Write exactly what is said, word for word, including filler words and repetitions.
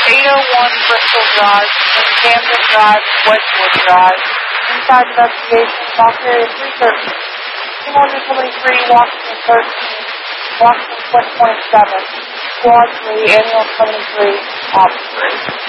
eight oh one Bristol Drive, and Camden Drive, Wedgwood Drive. Inside investigation, box area three thirteen. Team one twenty-three, Washington thirteen, Washington twenty twenty-seven, Squad three, Ambulance seventy-three, Op three.